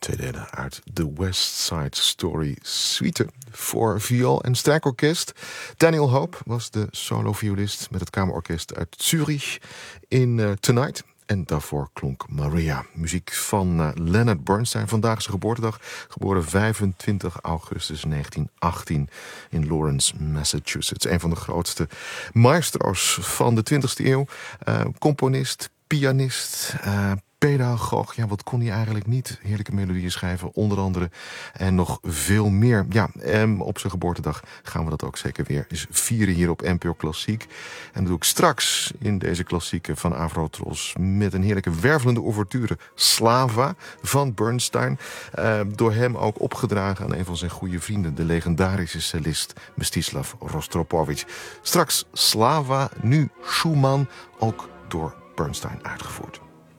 Twee delen uit de West Side Story suite voor viool en strijkorkest. Daniel Hope was de soloviolist met het kamerorkest uit Zurich in Tonight. En daarvoor klonk Maria. Muziek van Leonard Bernstein. Vandaag zijn geboortedag. Geboren 25 augustus 1918 in Lawrence, Massachusetts. Een van de grootste maestro's van de 20e eeuw. Componist, pianist, pedagoog. Ja, wat kon hij eigenlijk niet? Heerlijke melodieën schrijven, onder andere. En nog veel meer. Ja, op zijn geboortedag gaan we dat ook zeker weer eens vieren hier op NPO Klassiek. En dat doe ik straks in deze klassieke van Avrotros met een heerlijke wervelende ouverture Slava van Bernstein. Door hem ook opgedragen aan een van zijn goede vrienden, de legendarische cellist Mstislav Rostropovich. Straks Slava, nu Schumann, ook door Bernstein uitgevoerd.